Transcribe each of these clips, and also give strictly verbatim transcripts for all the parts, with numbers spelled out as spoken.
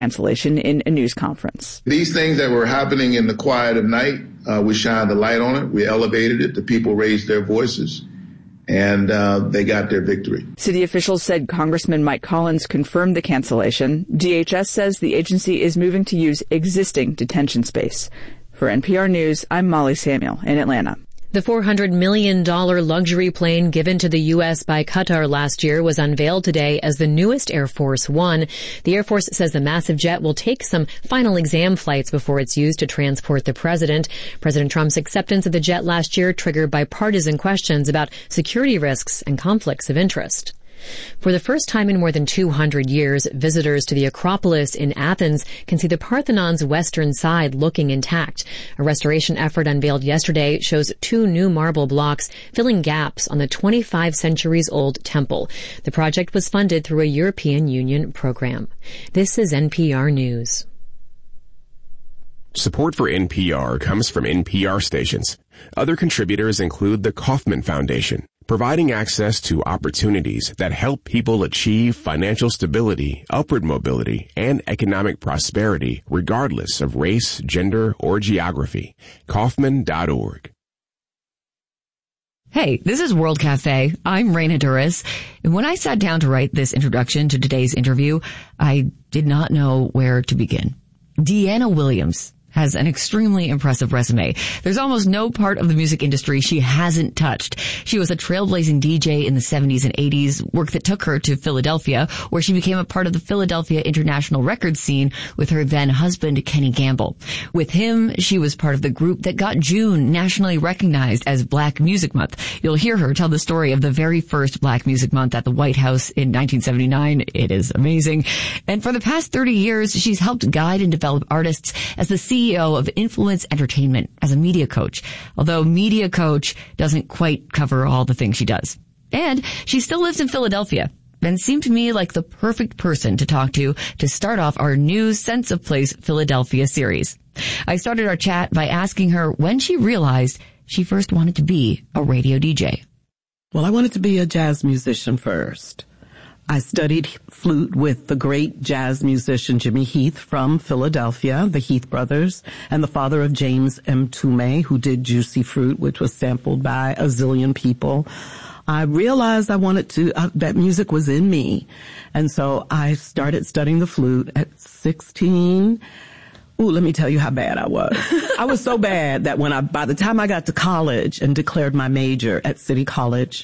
cancellation in a news conference. These things that were happening in the quiet of night, uh, we shined the light on it. We elevated it. The people raised their voices, and uh, they got their victory. City officials said Congressman Mike Collins confirmed the cancellation. D H S says the agency is moving to use existing detention space. For N P R News, I'm Molly Samuel in Atlanta. The four hundred million dollars luxury plane given to the U S by Qatar last year was unveiled today as the newest Air Force One. The Air Force says the massive jet will take some final exam flights before it's used to transport the president. President Trump's acceptance of the jet last year triggered bipartisan questions about security risks and conflicts of interest. For the first time in more than two hundred years, visitors to the Acropolis in Athens can see the Parthenon's western side looking intact. A restoration effort unveiled yesterday shows two new marble blocks filling gaps on the twenty-five centuries old temple. The project was funded through a European Union program. This is N P R News. Support for N P R comes from N P R stations. Other contributors include the Kauffman Foundation, providing access to opportunities that help people achieve financial stability, upward mobility, and economic prosperity regardless of race, gender, or geography. Kauffman dot org. Hey, this is World Cafe. I'm Raina Duras. And when I sat down to write this introduction to today's interview, I did not know where to begin. Deanna Williams has an extremely impressive resume. There's almost no part of the music industry she hasn't touched. She was a trailblazing D J in the seventies and eighties, work that took her to Philadelphia, where she became a part of the Philadelphia international record scene with her then husband, Kenny Gamble. With him, she was part of the group that got June nationally recognized as Black Music Month. You'll hear her tell the story of the very first Black Music Month at the White House in nineteen seventy-nine. It is amazing. And for the past thirty years, she's helped guide and develop artists as the C E O of Influence Entertainment, as a media coach, although media coach doesn't quite cover all the things she does. And she still lives in Philadelphia and seemed to me like the perfect person to talk to to start off our new Sense of Place Philadelphia series. I started our chat by asking her when she realized she first wanted to be a radio D J. Well, I wanted to be a jazz musician first. I studied flute with the great jazz musician Jimmy Heath from Philadelphia, the Heath brothers, and the father of James M. Tume, who did Juicy Fruit, which was sampled by a zillion people. I realized I wanted to, uh, that music was in me. And so I started studying the flute at sixteen. Ooh, let me tell you how bad I was. I was so bad that when I, by the time I got to college and declared my major at City College,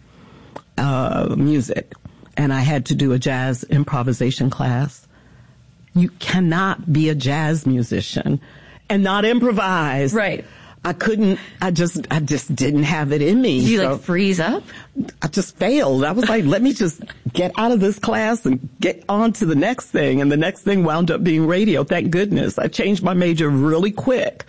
uh, music, and I had to do a jazz improvisation class. You cannot be a jazz musician and not improvise. Right. I couldn't, I just, I just didn't have it in me. Did you so like freeze up? I just failed. I was like, let me just get out of this class and get on to the next thing. And the next thing wound up being radio. Thank goodness. I changed my major really quick.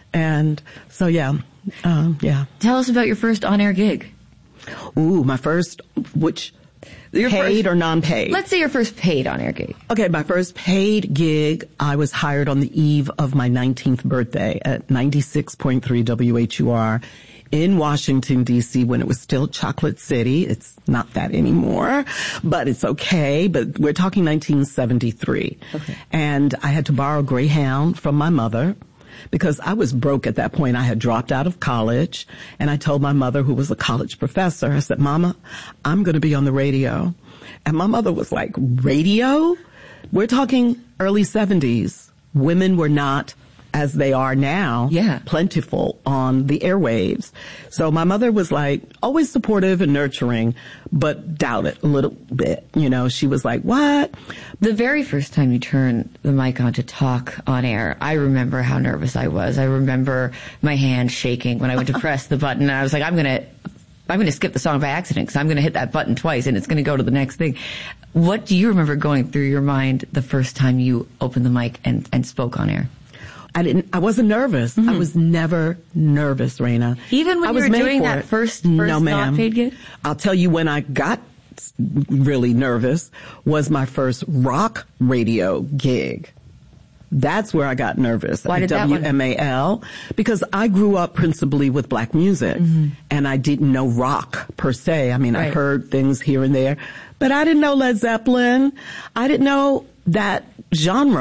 And so, yeah, um, yeah. Tell us about your first on-air gig. Ooh, my first, which... Your paid first, or non-paid? Let's say your first paid on-air gig. Okay, my first paid gig, I was hired on the eve of my nineteenth birthday at ninety-six point three W H U R in Washington, D C when it was still Chocolate City. It's not that anymore, but it's okay. But we're talking nineteen seventy-three. Okay. And I had to borrow Greyhound from my mother, because I was broke at that point. I had dropped out of college, and I told my mother, who was a college professor, I said, Mama, I'm going to be on the radio. And my mother was like, radio? We're talking early seventies. Women were not, as they are now, yeah. plentiful on the airwaves. So my mother was like, always supportive and nurturing, but doubted a little bit. You know, she was like, what? The very first time you turned the mic on to talk on air, I remember how nervous I was. I remember my hand shaking when I went to press the button. And I was like, I'm going to, I'm going to skip the song by accident because I'm going to hit that button twice and it's going to go to the next thing. What do you remember going through your mind the first time you opened the mic and, and spoke on air? I didn't, I wasn't nervous. Mm-hmm. I was never nervous, Raina. Even when I you was were doing that it. first, first no, ma'am. not paid gig? I'll tell you when I got really nervous was my first rock radio gig. That's where I got nervous. Why did that one? W M A L. Because I grew up principally with black music. Mm-hmm. And I didn't know rock per se. I mean, right. I heard things here and there. But I didn't know Led Zeppelin. I didn't know that genre